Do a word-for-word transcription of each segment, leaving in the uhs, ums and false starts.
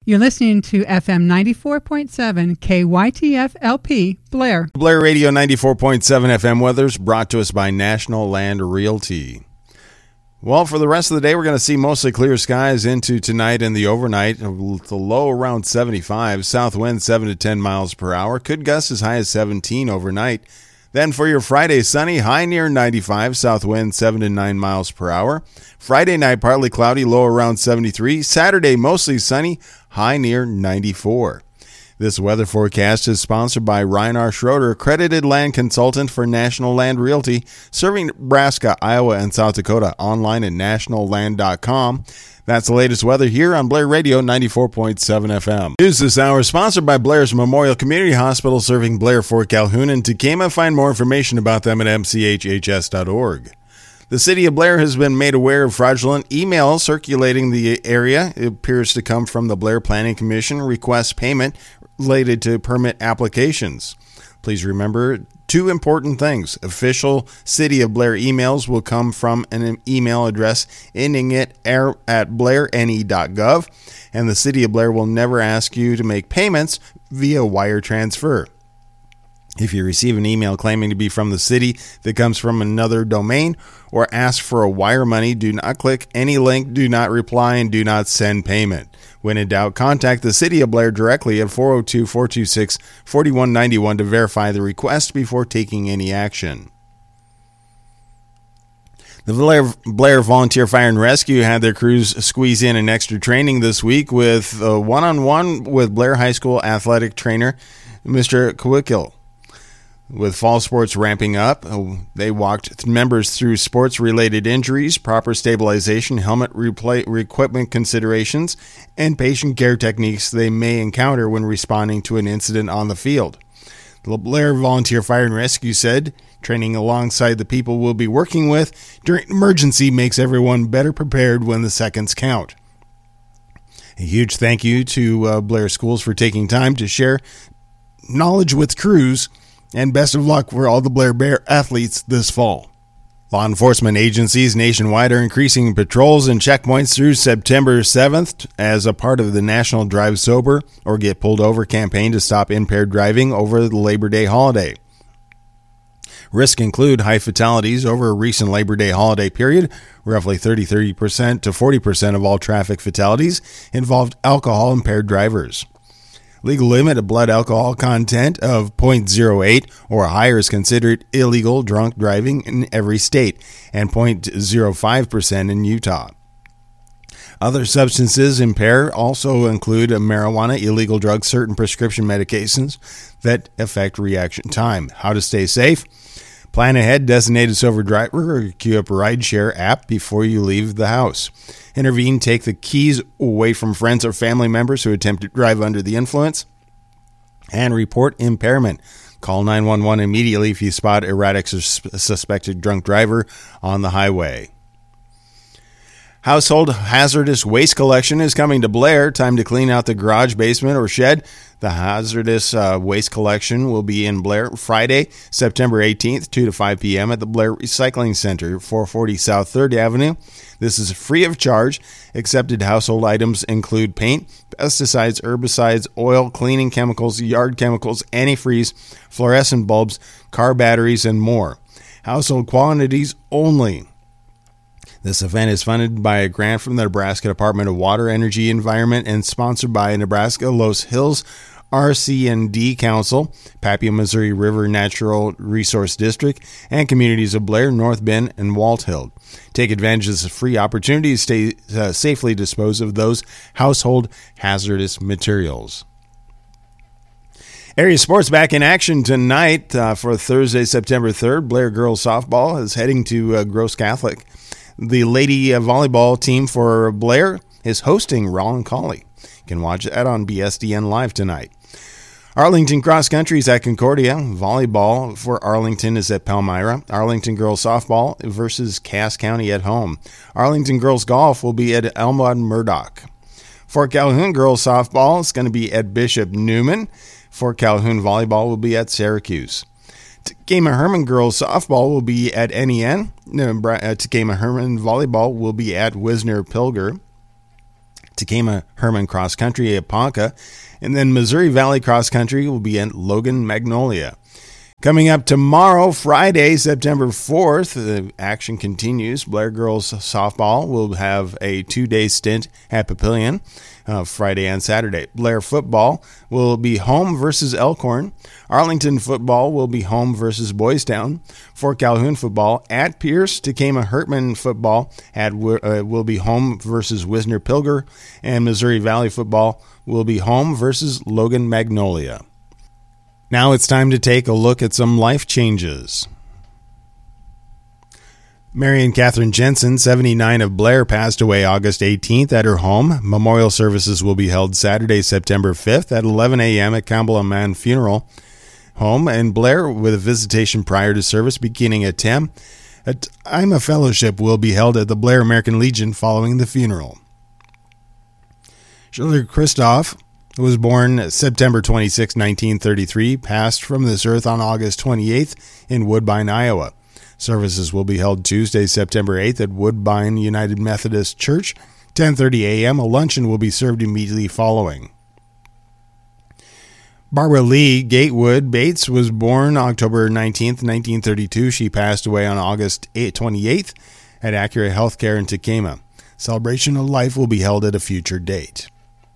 You're listening to F M ninety-four point seven K Y T F L P, Blair. Blair Radio ninety-four point seven F M weather's brought to us by National Land Realty. Well, for the rest of the day, we're going to see mostly clear skies into tonight and the overnight. The low around seventy-five, south wind seven to ten miles per hour. Could gust as high as seventeen overnight. Then for your Friday, sunny, high near ninety-five, south wind seven to nine miles per hour. Friday night, partly cloudy, low around seventy-three. Saturday, mostly sunny, high near ninety-four. This weather forecast is sponsored by Ryan R. Schroeder, accredited land consultant for National Land Realty, serving Nebraska, Iowa, and South Dakota, online at national land dot com. That's the latest weather here on Blair Radio ninety-four point seven F M. News this hour is sponsored by Blair's Memorial Community Hospital, serving Blair, Fort Calhoun, and Tekamah. Find more information about them at m c h h s dot org. The city of Blair has been made aware of fraudulent emails circulating the area. It appears to come from the Blair Planning Commission, request payment related to permit applications. Please remember two important things. Official City of Blair emails will come from an email address ending it at blair n e dot gov, and the City of Blair will never ask you to make payments via wire transfer. If you receive an email claiming to be from the city that comes from another domain or ask for a wire money, do not click any link, do not reply, and do not send payment. When in doubt, contact the City of Blair directly at four oh two, four two six, four one nine one to verify the request before taking any action. The Blair, Blair Volunteer Fire and Rescue had their crews squeeze in an extra training this week with a one-on-one with Blair High School athletic trainer, Mister Kowickill. With fall sports ramping up, they walked members through sports-related injuries, proper stabilization, helmet repla- equipment considerations, and patient care techniques they may encounter when responding to an incident on the field. The Blair Volunteer Fire and Rescue said, training alongside the people we'll be working with during an emergency makes everyone better prepared when the seconds count. A huge thank you to uh, Blair Schools for taking time to share knowledge with crews, and best of luck for all the Blair Bear athletes this fall. Law enforcement agencies nationwide are increasing patrols and checkpoints through September seventh as a part of the National Drive Sober or Get Pulled Over campaign to stop impaired driving over the Labor Day holiday. Risks include high fatalities over a recent Labor Day holiday period. Roughly thirty percent to forty percent of all traffic fatalities involved alcohol-impaired drivers. Legal limit of blood alcohol content of zero point zero eight or higher is considered illegal drunk driving in every state, and zero point zero five percent in Utah. Other substances impair also include marijuana, illegal drugs, certain prescription medications that affect reaction time. How to stay safe? Plan ahead, designated sober driver, or queue up a rideshare app before you leave the house. Intervene, take the keys away from friends or family members who attempt to drive under the influence. And report impairment. Call nine one one immediately if you spot erratic or suspected drunk driver on the highway. Household hazardous waste collection is coming to Blair. Time to clean out the garage, basement, or shed. The hazardous uh, waste collection will be in Blair Friday, September eighteenth, two to five p.m. at the Blair Recycling Center, four forty South third Avenue. This is free of charge. Accepted household items include paint, pesticides, herbicides, oil, cleaning chemicals, yard chemicals, antifreeze, fluorescent bulbs, car batteries, and more. Household quantities only. This event is funded by a grant from the Nebraska Department of Water, Energy, Environment, and sponsored by Nebraska Los Hills R C and D Council, Papio, Missouri River Natural Resource District, and communities of Blair, North Bend, and Walthill. Take advantage of this free opportunity to stay, uh, safely dispose of those household hazardous materials. Area sports back in action tonight uh, for Thursday, September third. Blair girls softball is heading to uh, Gross Catholic. The lady volleyball team for Blair is hosting Rollin Collie. You can watch that on B S D N Live tonight. Arlington Cross Country is at Concordia. Volleyball for Arlington is at Palmyra. Arlington Girls Softball versus Cass County at home. Arlington Girls Golf will be at Elmwood Murdoch. Fort Calhoun Girls Softball is going to be at Bishop Newman. Fort Calhoun Volleyball will be at Syracuse. Tekamah Herman Girls Softball will be at N E N. Tekamah Herman Volleyball will be at Wisner Pilger. Tekamah Herman Cross Country at Ponca. And then Missouri Valley Cross Country will be at Logan Magnolia. Coming up tomorrow, Friday, September fourth, the action continues. Blair Girls Softball will have a two-day stint at Papillion, uh, Friday and Saturday. Blair Football will be home versus Elkhorn. Arlington Football will be home versus Boys Town. Fort Calhoun Football at Pierce. Tekamah Hertman Football at uh, will be home versus Wisner Pilger. And Missouri Valley Football will be home versus Logan Magnolia. Now it's time to take a look at some life changes. Marion Catherine Jensen, seventy-nine, of Blair, passed away August eighteenth at her home. Memorial services will be held Saturday, September fifth at eleven a.m. at Campbell and Mann Funeral Home in Blair, with a visitation prior to service beginning at ten. A time of fellowship will be held at the Blair American Legion following the funeral. Shirley Christoph was born September twenty-sixth, nineteen thirty-three, passed from this earth on August twenty-eighth in Woodbine, Iowa. Services will be held Tuesday, September eighth at Woodbine United Methodist Church, ten thirty a.m. A luncheon will be served immediately following. Barbara Lee Gatewood Bates was born October nineteenth, nineteen thirty-two. She passed away on August twenty-eighth at Acura Healthcare in Tekamah. Celebration of life will be held at a future date.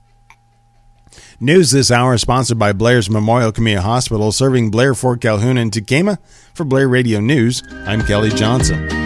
News this hour is sponsored by Blair's Memorial Community Hospital, serving Blair, Fort Calhoun, and Tekamah. For Blair Radio News, I'm Kelly Johnson.